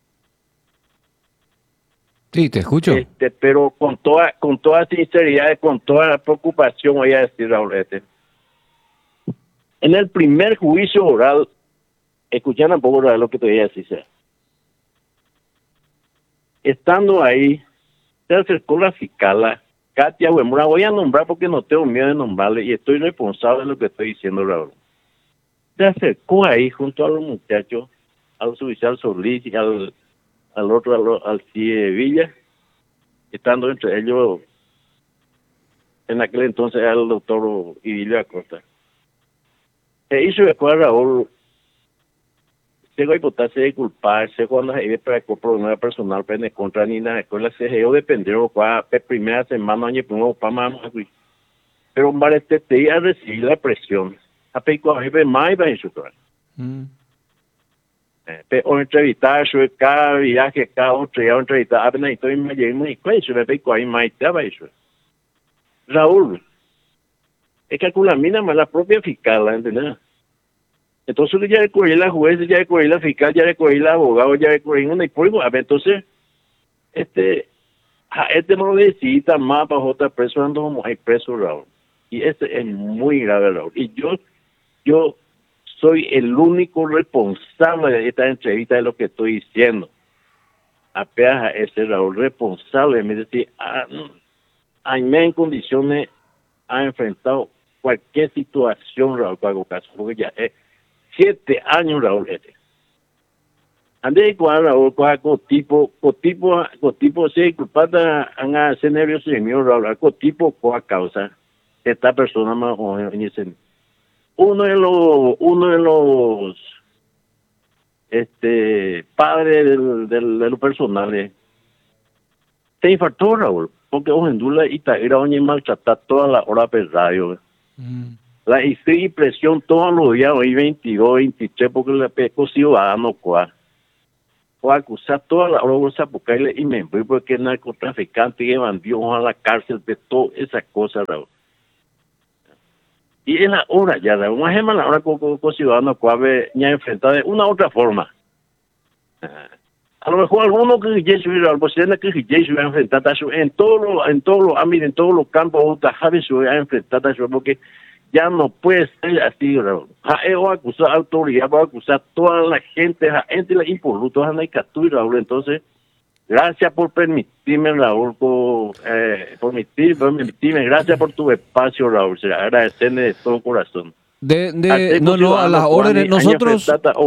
[SPEAKER 4] Sí, te escucho.
[SPEAKER 8] este, pero con toda con toda sinceridad, con toda preocupación voy a decir, Raúl, este. En el primer juicio oral, escuchando un poco lo que te voy a decir, César. Estando ahí, se acercó la fiscala Katia Huemura, voy a nombrar porque no tengo miedo de nombrarle y estoy responsable de lo que estoy diciendo, Raúl. Se acercó ahí junto a los muchachos, al suboficial Solís y al, al otro, al, al C I E de Villa, estando entre ellos, en aquel entonces, al doctor Idilio Acosta. Se hizo después, Raúl, se va a votarse de culparse cuando se iba para problema personal, pero en contra ni nada, con la C G O depender o cuál, primera semana, año, primero, para más, pero para este te iba a recibir la presión, a pedir a ver más, va a insultar. O entrevistar, sobre cada viaje, cada otro, ya entrevistar, apenas estoy me llegué muy cuello, me pedir ahí más, te va a eso. Raúl, es que con la mina más la propia fiscal, ¿entendés? Entonces ya recurrí la juez, ya recurrí la fiscal, ya recurrí la abogado, ya recurrí una y por a ver, entonces, este, a este no necesita más para otra preso, ando como hay preso, Raúl. Y este es muy grave, Raúl. Y yo, yo soy el único responsable de esta entrevista de lo que estoy diciendo. Apenas a ese Raúl responsable, me decía, a, a mí en condiciones ha enfrentado cualquier situación, Raúl, para hago caso, porque ya es siete años, Raúl, este. Ande con Raúl, con tipo, con tipo, con tipo, si culpada han hacer nervioso y mío, Raúl, con tipo, con causa, esta persona más o menos, uno de los, uno de los, este, padres del, del, de los personales, se infartó, Raúl, porque Ojendula y Taira oye maltratar toda la hora por radio. Mm. La hice presión todos los días, hoy veintidós, veintitrés, porque le pesco ciudadano, cuá. O acusar toda la hora bolsa porque y me voy porque el narcotraficante y bandido a la cárcel de todas esas cosas, Raúl. Y en la hora ya, Raúl, una gema la hora con, con, con ciudadano, cuá, ve, ya enfrentada de una u otra forma. A lo mejor alguno que ya se hubiera, pues tiene que ya se hubiera enfrentado en todos los, en todos los ámbitos, en todos los campos, se hubiera enfrentado porque ya no puede ser así, Raúl. O acusar autoridad, va a acusar toda la gente, a gente la impoluta, a la captura, Raúl. Entonces, gracias por permitirme, Raúl, por, eh, permitir, permitirme, gracias por tu espacio, Raúl. Se agradecerle de todo corazón.
[SPEAKER 4] De, de, no, no, a las órdenes, nosotros,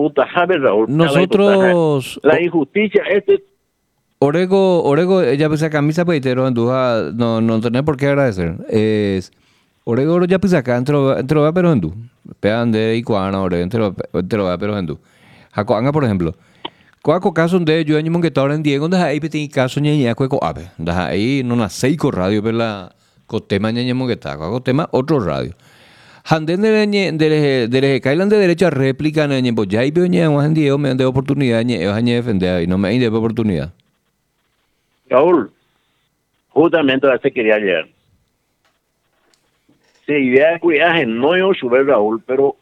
[SPEAKER 4] nosotros,
[SPEAKER 8] la injusticia, este,
[SPEAKER 4] Orego, Orego, ella pisa camisa peitero, anduja, no, no tenés por qué agradecer, es, Orego ya pisa acá, entro, entro va pero andu, pean de Icuana, Orego, entro, entro va pero andu, Jacoanga, por ejemplo, Coaco caso de yo año que ahora en Diego, donde ahí petit caso ñeña, cueco ave, donde ahí no nace con radio, pero la, con tema ñeña mongueta, con tema otro radio. Handen de de de Kailan de derecho a réplica en el ya y veo más en Diego me de oportunidad ni es añe defender y no me hay de oportunidad.
[SPEAKER 8] Raúl, justamente a ese quería llegar. Sí, idea de cuidaje no yo subir Raúl, pero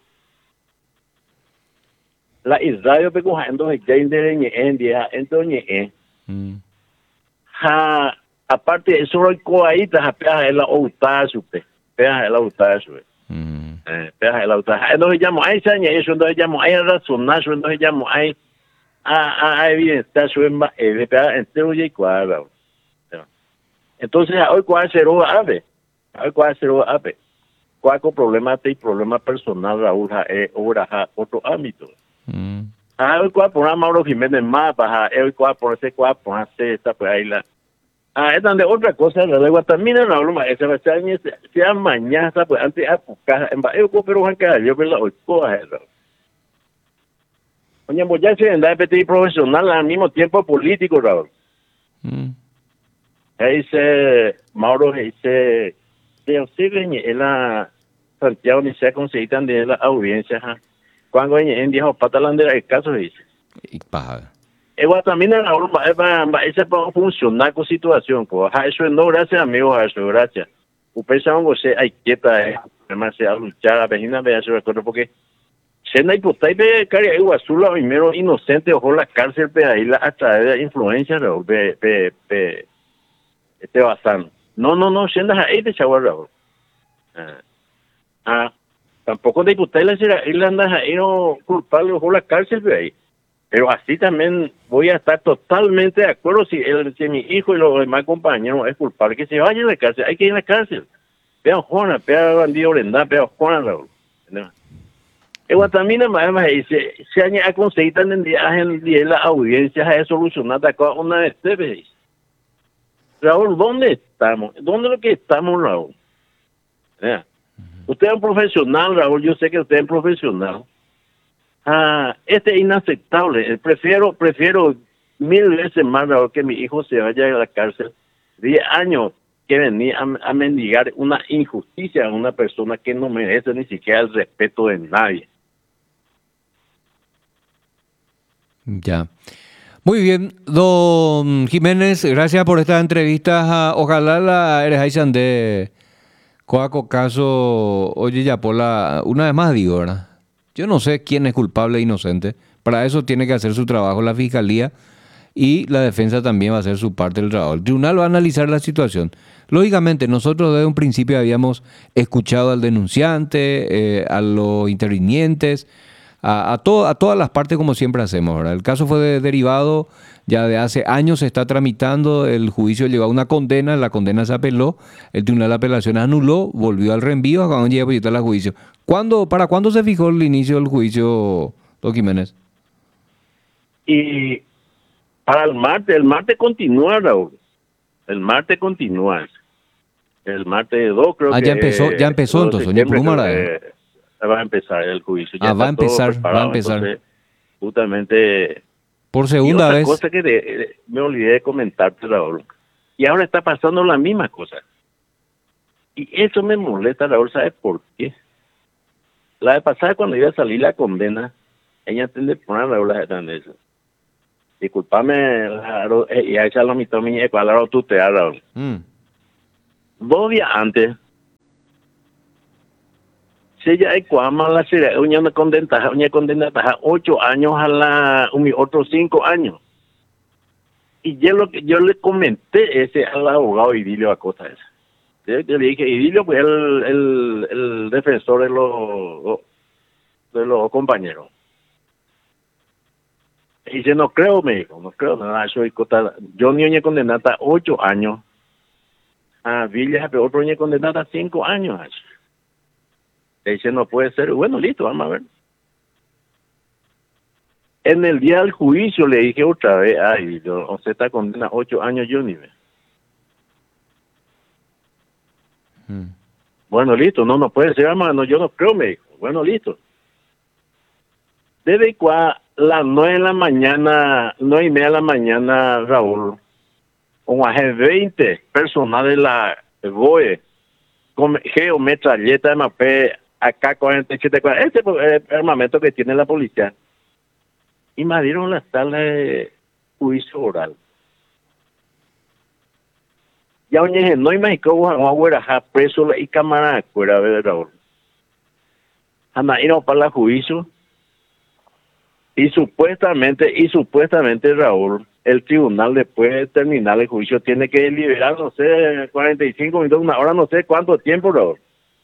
[SPEAKER 8] la Israel pe cojando de ya de en día entonces eh. Ha aparte eso lo coaí ta ha la outa supe. Pea la outa supe. Eh, pero la otra, entonces llamo a esa niña, eso entonces llamo a ella razonar, eso entonces llamo a a a evidenciar su emba, eh, pero entero y cuadro. Entonces hoy cuál cero ave, hoy cuál cero ave. cuatro problemas y problema personal Raúl ja es ahora ja otro ámbito.
[SPEAKER 4] Mm.
[SPEAKER 8] Ah, hoy cuál por Mauro Jiménez más baja, hoy cuál por ese cuál por hacer esta pues ahí la. Ah, es donde otra cosa, la de Guatemala, Raúl, esa va a ser sea mañana, pues antes a buscar en Baeo, pero Juan que yo veo hoy coja Raúl. Oye, pues ya se anda a pedir profesional al mismo tiempo político, Raúl.
[SPEAKER 4] Mm.
[SPEAKER 8] Dice Mauro, dice, de usted en la Santiago ni se conseguitan de la audiencia, ¿ja? Cuando en dijo patalandera el caso dice.
[SPEAKER 4] Y paja.
[SPEAKER 8] Igual también en la urba, ese puede funcionar con situación, pues, eso no, gracias, amigo, eso, gracias. Usted sabe que se hay quieta, eh, además se ha luchado, a vecina, vea, se recuerda, porque se no hay puta, y ve, cari, igual, azul, primero inocente, ojo, la cárcel, ve, ahí, la, a través de la influencia, ve, ve, ve, este bastante. No, no, no, siendo ahí de chaval, Raúl. Ah, ah, tampoco de usted le será, él anda ahí no culpable o la cárcel, ve ahí. Pero así también voy a estar totalmente de acuerdo si, el, si mi hijo y los demás compañeros es culpable, que se vayan a la cárcel, hay que ir a la cárcel. Vean Juana, vean bandido Brenda, vean Juana, Raúl. Igual también además dice, se han conseguido en el la audiencia a solucionar una vez, ve. Raúl, ¿dónde estamos? ¿Dónde es lo que estamos, Raúl? Yeah. Usted es un profesional, Raúl, yo sé que usted es un profesional. Ah, este es inaceptable. Prefiero, prefiero mil veces más, Raúl, que mi hijo se vaya a la cárcel. Diez años que venía a, a mendigar una injusticia a una persona que no merece ni siquiera el respeto de nadie.
[SPEAKER 4] Ya. Muy bien, don Jiménez, gracias por esta entrevista. Ojalá la Erejaisan de Coaco caso, oye, ya por la, una vez más digo, ¿verdad? Yo no sé quién es culpable e inocente. Para eso tiene que hacer su trabajo la fiscalía y la defensa también va a hacer su parte del trabajo. El tribunal va a analizar la situación. Lógicamente, nosotros desde un principio habíamos escuchado al denunciante, eh, a los intervinientes, A, a, to, a todas las partes como siempre hacemos, ¿verdad? El caso fue de, derivado, ya de hace años se está tramitando, el juicio llegó a una condena, la condena se apeló, el Tribunal de Apelaciones anuló, volvió al reenvío, acaban de llegar a juicio. ¿Cuándo, ¿Para cuándo se fijó el inicio del juicio, don Jiménez?
[SPEAKER 8] Y para el martes, el martes continúa, Raúl, el martes continúa, el martes dos creo
[SPEAKER 4] ah,
[SPEAKER 8] que...
[SPEAKER 4] ya empezó, ya empezó entonces, doña Plumara.
[SPEAKER 8] Va a empezar el juicio. Ya
[SPEAKER 4] ah, va a empezar, va a empezar.
[SPEAKER 8] Entonces, justamente...
[SPEAKER 4] Por segunda
[SPEAKER 8] y otra
[SPEAKER 4] vez.
[SPEAKER 8] cosa que de, me olvidé de comentarte, Raúl. Y ahora está pasando la misma cosa. Y eso me molesta, Raúl, ¿sabes por qué? La vez pasada, cuando iba a salir la condena, ella tiene que poner a Raúl la de eso. Disculpame, y a esa lo mitad mi cuadrado tú te has, Raúl.
[SPEAKER 4] Mm.
[SPEAKER 8] Dos días antes, si ella hay cuama la serie, una condena, una condena a ocho años a la, un otros cinco años. Y yo lo que yo le comenté ese al abogado Idilio Acosta esa. Yo, yo le dije, Idilio, pues el, el, el defensor de los de los compañeros. Y dice, no creo, me dijo, no creo nada, eso es cosa. Yo ni una condenada a ocho años. A Villa, pero otro una condenada a cinco años. Le dice, no puede ser. Bueno, listo, vamos a ver. En el día del juicio le dije otra vez, ay, yo, usted está condenado a ocho años, yo ni ve. Hmm. Bueno, listo, no, no puede ser, hermano, yo no creo, me dijo. Bueno, listo. Desde cua, las nueve de la mañana, nueve y media de la mañana, Raúl, como a veinte personas de la B O E, con geometralleta de mapé, A K cuarenta y siete, este es el armamento que tiene la policía, invadieron la sala de juicio oral. Ya oye, no imagino que vamos a preso y cámara fuera de Raúl. Ana iron para el juicio y supuestamente, y supuestamente Raúl, el tribunal después de terminar el juicio tiene que deliberar, no sé, cuarenta y cinco minutos, una hora, no sé cuánto tiempo, Raúl.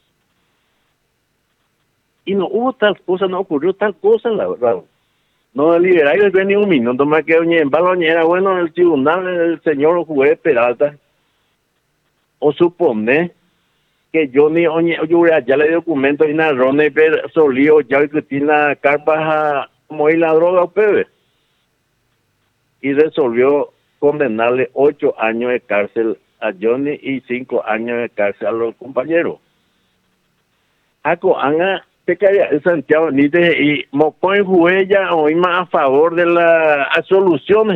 [SPEAKER 8] Y no hubo tal cosa, no ocurrió tal cosa, la verdad. No deliberaron ni un minuto más que doña en Baloñera, bueno, el tribunal, el señor juez Peralta, o supone que que Johnny Oñe Oyura ya le documento y narrone per solío ya que tiene la carpa como y la droga o pebe. Y resolvió condenarle ocho años de cárcel a Johnny y cinco años de cárcel a los compañeros. Aco Anga te caía Santiago Nite y Mocoin Juella o más a favor de la absolución.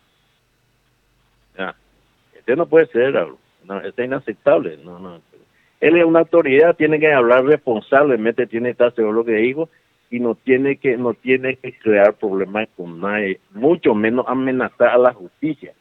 [SPEAKER 8] Ya. Este no puede ser, no, este es inaceptable. No, no. Él es una autoridad, tiene que hablar responsablemente, tiene que estar seguro de lo que dijo y no tiene que no tiene que crear problemas con nadie, mucho menos amenazar a la justicia.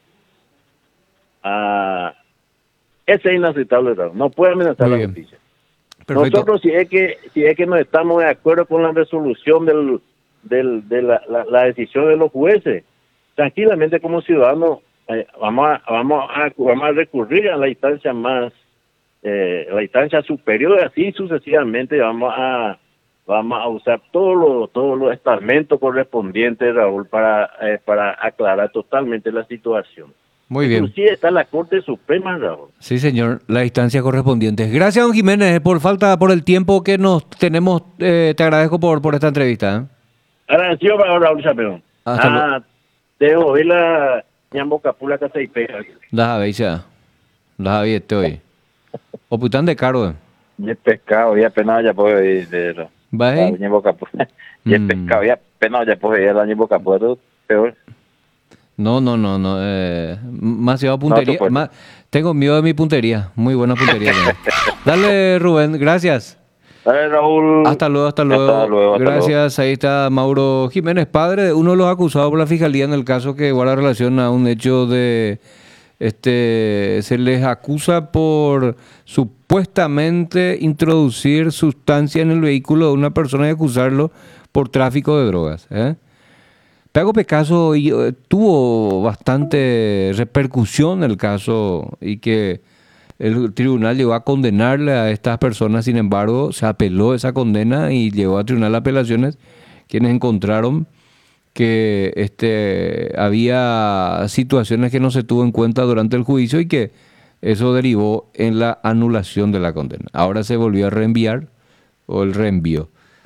[SPEAKER 8] Ah, ese es inaceptable, no puede amenazar
[SPEAKER 4] Muy
[SPEAKER 8] a la
[SPEAKER 4] bien.
[SPEAKER 8] justicia.
[SPEAKER 4] Perfecto.
[SPEAKER 8] Nosotros si es que si es que no estamos de acuerdo con la resolución del, del de la, la, la decisión de los jueces, tranquilamente como ciudadanos eh, vamos a vamos a vamos a recurrir a la instancia más eh, la instancia superior, así sucesivamente vamos a vamos a usar todos los todos los escarmentos correspondientes, Raúl, para eh, para aclarar totalmente la situación.
[SPEAKER 4] Muy bien.
[SPEAKER 8] Inclusive está la Corte Suprema, Raúl.
[SPEAKER 4] Sí, señor, la instancia correspondiente. Gracias, don Jiménez, por falta, por el tiempo que nos tenemos. Eh, te agradezco por, por esta entrevista. ¿eh?
[SPEAKER 8] Agradecido para Raúl Chapelón.
[SPEAKER 4] Hasta
[SPEAKER 8] Ah, debo oír la ñambo capula que se pega.
[SPEAKER 4] Deja ver, ya. Deja ver este hoy. O putan de caro. eh.
[SPEAKER 7] Y el pescado, ya apenas ya puede ir de la
[SPEAKER 4] ¿Va ahí?
[SPEAKER 7] la boca. Y el
[SPEAKER 4] Mm.
[SPEAKER 7] pescado, ya apenas ya puede ir a la boca, pero peor.
[SPEAKER 4] No, no, no, no. Eh, más lleva puntería.
[SPEAKER 7] tú puedes.
[SPEAKER 4] más- tengo miedo de mi puntería. Muy buena puntería. tengo. Dale, Rubén, gracias.
[SPEAKER 7] Dale, Raúl.
[SPEAKER 4] Hasta luego, hasta luego.
[SPEAKER 7] Hasta luego, hasta
[SPEAKER 4] Gracias. Ahí está Mauro Jiménez, padre de uno de los acusados por la fiscalía en el caso que guarda relación a un hecho de. Este, se les acusa por supuestamente introducir sustancia en el vehículo de una persona y acusarlo por tráfico de drogas. ¿eh? Pago Picasso y, eh, tuvo bastante repercusión el caso y que el tribunal llegó a condenarle a estas personas, sin embargo, se apeló esa condena y llegó al tribunal de apelaciones, quienes encontraron que este había situaciones que no se tuvo en cuenta durante el juicio y que eso derivó en la anulación de la condena. Ahora se volvió a reenviar o el reenvío.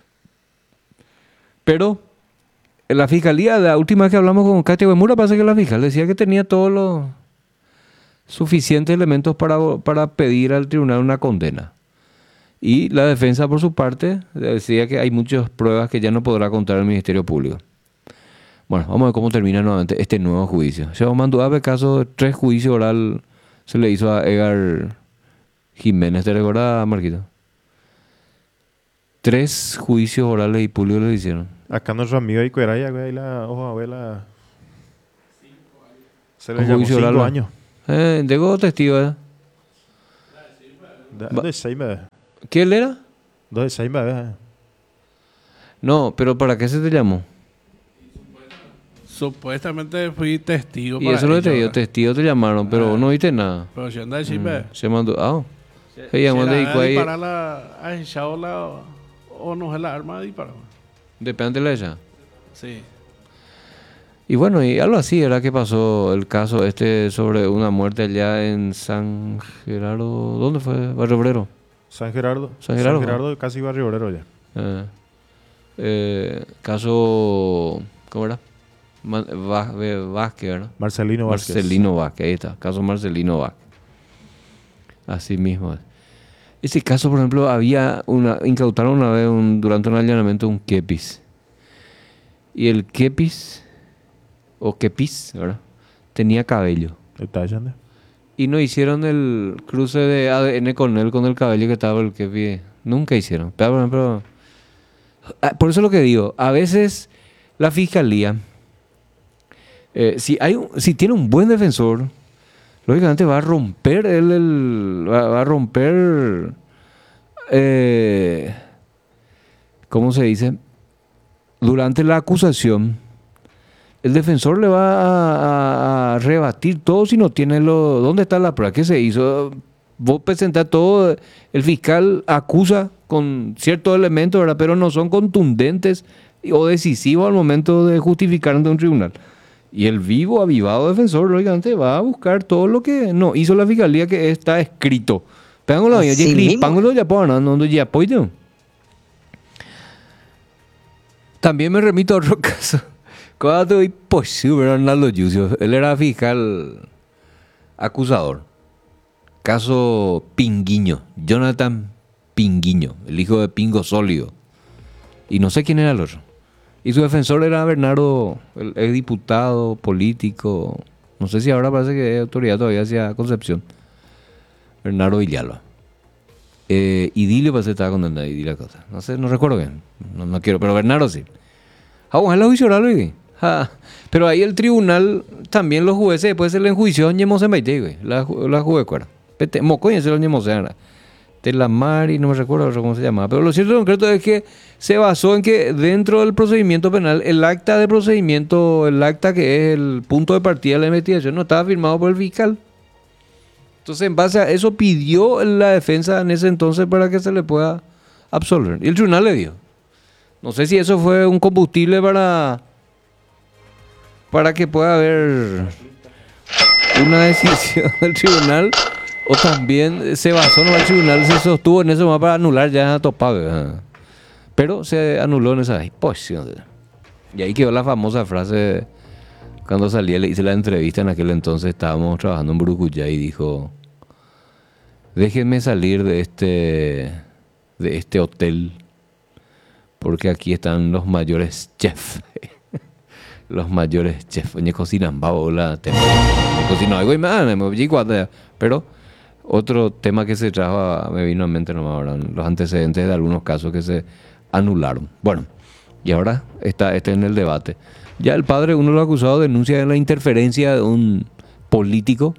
[SPEAKER 4] Pero en la fiscalía, la última vez que hablamos con Katia Uemura, parece que la fiscal decía que tenía todos los suficientes elementos para, para pedir al tribunal una condena. Y la defensa, por su parte, decía que hay muchas pruebas que ya no podrá contar el Ministerio Público. Bueno, vamos a ver cómo termina nuevamente este nuevo juicio. Se mandó a caso de tres juicios oral se le hizo a Edgar Jiménez, ¿te recuerdas, Marquito? Tres juicios orales y públicos le hicieron.
[SPEAKER 3] Acá nuestro amigo ahí Cueraya, güey, ahí la hoja abuela. Se le
[SPEAKER 4] Un
[SPEAKER 3] llamó
[SPEAKER 4] juicio
[SPEAKER 3] cinco
[SPEAKER 4] oral.
[SPEAKER 3] años.
[SPEAKER 4] Eh, llegó testigo, ¿eh?
[SPEAKER 3] Da-
[SPEAKER 4] Va-
[SPEAKER 3] De seis meses.
[SPEAKER 4] ¿Quién era?
[SPEAKER 3] Dos de seis meses.
[SPEAKER 4] No, pero ¿para qué se te llamó?
[SPEAKER 6] Supuestamente fui testigo.
[SPEAKER 4] Y
[SPEAKER 6] para
[SPEAKER 4] eso lo
[SPEAKER 6] ello,
[SPEAKER 4] te dio,
[SPEAKER 6] ¿verdad?
[SPEAKER 4] testigo te llamaron, pero no viste nada.
[SPEAKER 6] Pero si anda a decirme.
[SPEAKER 4] Se mandó, ah, se llamó de Icuay,
[SPEAKER 6] Para la. ¿Ha echado la. O no es la arma de disparar?
[SPEAKER 4] depende de ella.
[SPEAKER 6] Sí.
[SPEAKER 4] Y bueno, y algo así era que pasó el caso este sobre una muerte allá en San Gerardo. ¿Dónde fue? Barrio Obrero.
[SPEAKER 3] San Gerardo.
[SPEAKER 4] San Gerardo.
[SPEAKER 3] San Gerardo, casi Barrio Obrero ya.
[SPEAKER 4] Eh, eh, caso. ¿Cómo era? Ma- Va- eh, Vázquez, ¿verdad?
[SPEAKER 3] Marcelino Vázquez.
[SPEAKER 4] Marcelino Vázquez, ahí está. Caso Marcelino Vázquez. Así mismo. Ese caso, por ejemplo, había una. Incautaron una vez un- durante un allanamiento un kepis. Y el kepis. O kepis, ¿verdad? Tenía cabello.
[SPEAKER 3] ¿Está yendo?
[SPEAKER 4] Y no hicieron el cruce de A D N con él, con el cabello que estaba el kepis. Nunca hicieron. Pero, por ejemplo. ah, Por eso es lo que digo. A veces la fiscalía. Eh, si hay un- si tiene un buen defensor, lógicamente va a romper él el, va, va a romper eh, ¿cómo se dice? Durante la acusación el defensor le va a, a- a rebatir todo si no tiene lo. ¿Dónde está la prueba? ¿Qué se hizo? Vos presentás todo, el fiscal acusa con ciertos elementos, ¿verdad? Pero no son contundentes o decisivos al momento de justificar ante un tribunal. Y el vivo, avivado defensor, lógicamente, va a buscar todo lo que no hizo la fiscalía, que está escrito Pero
[SPEAKER 9] Así
[SPEAKER 4] oye,
[SPEAKER 9] mismo.
[SPEAKER 4] Pangulo ya puedo, no, no, ya apoyo. También me remito a otro caso. Cuando imposible, Arnaldo Yucio. Él era fiscal acusador. Caso Pinguiño. Jonathan Pinguiño, el hijo de Pingo Sólido. Y no sé quién era el otro. Y su defensor era Bernardo, el ex diputado, político. No sé si ahora parece que es autoridad todavía hacia Concepción. Bernardo Villalba. Eh, Idilio parece que estaba condenado. Idilio cosa. No sé, no recuerdo bien. No, no quiero, pero Bernardo sí. Ah, bueno, es la juicio oral, güey. Ah, pero ahí el tribunal, también los jueces, después se le enjuició en Ñemosemaite, güey. La, la juez, ¿cuál? Mocoña se lo Ñemosemaite. Telamari, no me recuerdo cómo se llamaba. Pero lo cierto y concreto es que se basó en que dentro del procedimiento penal, el acta de procedimiento, el acta que es el punto de partida de la investigación, no estaba firmado por el fiscal. Entonces, en base a eso, pidió la defensa en ese entonces para que se le pueda absolver. Y el tribunal le dio. No sé si eso fue un combustible para, para que pueda haber una decisión del tribunal, o también se basó en el tribunal, se sostuvo en eso más para anular ya a Topado. Pero se anuló en esa posición. Y ahí quedó la famosa frase cuando salí, le hice la entrevista, en aquel entonces estábamos trabajando en Brucuyá y dijo: déjenme salir de este de este hotel porque aquí están los mayores chefs. Los mayores chefs. Oye, cocinan babola, tema. Cocino algo y me me pero otro tema que se trajo, me vino a mente nomás ahora, los antecedentes de algunos casos que se anularon. Bueno, y ahora está este en el debate. Ya el padre, uno lo ha acusado de denuncia de la interferencia de un político,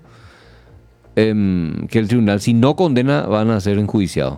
[SPEAKER 4] eh, que el tribunal, si no condena, van a ser enjuiciados.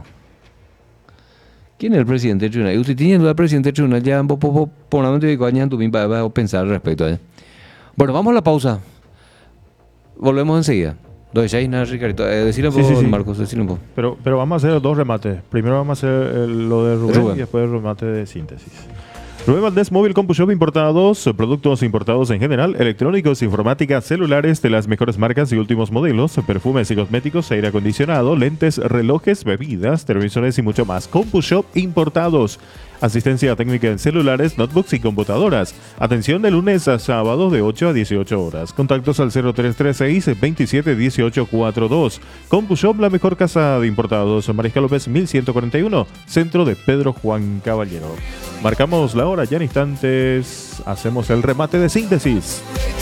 [SPEAKER 4] ¿Quién es el presidente del tribunal? Y usted tiene duda del presidente del tribunal, ya por un años para pensar al respecto a él. Bueno, vamos a la pausa. Volvemos enseguida. Lo decíais nada, Ricardo. Eh, decirle
[SPEAKER 3] Sí,
[SPEAKER 4] un
[SPEAKER 3] sí,
[SPEAKER 4] poco,
[SPEAKER 3] sí.
[SPEAKER 4] Marcos, decirle un poco.
[SPEAKER 3] Pero, pero vamos a hacer dos remates. Primero vamos a hacer el- lo de Rubén,
[SPEAKER 4] Rubén.
[SPEAKER 3] y después el remate de síntesis. Rubén Valdés, Móvil CompuShop importados, productos importados en general, electrónicos, informática, celulares de las mejores marcas y últimos modelos, perfumes y cosméticos, aire acondicionado, lentes, relojes, bebidas, televisores y mucho más. CompuShop importados. Asistencia técnica en celulares, notebooks y computadoras. Atención de lunes a sábado de ocho a dieciocho horas. Contactos al cero tres tres seis, veintisiete dieciocho cuarenta y dos. CompuShop, la mejor casa de importados. Mariscal López mil ciento cuarenta y uno, centro de Pedro Juan Caballero. Marcamos la hora, ya en instantes hacemos el remate de síntesis.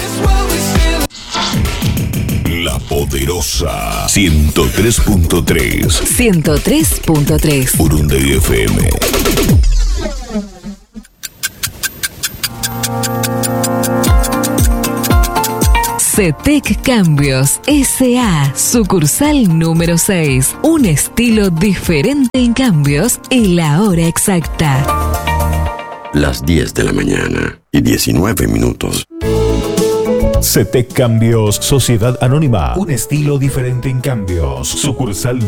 [SPEAKER 10] La Poderosa ciento tres punto tres.
[SPEAKER 11] ciento tres punto tres.
[SPEAKER 10] Urunday F M.
[SPEAKER 11] CETEC Cambios S A, sucursal número seis. Un estilo diferente en cambios y la hora exacta.
[SPEAKER 12] Las diez de la mañana y diecinueve minutos.
[SPEAKER 10] CETEC Cambios, Sociedad Anónima. Un estilo diferente en cambios. Sucursal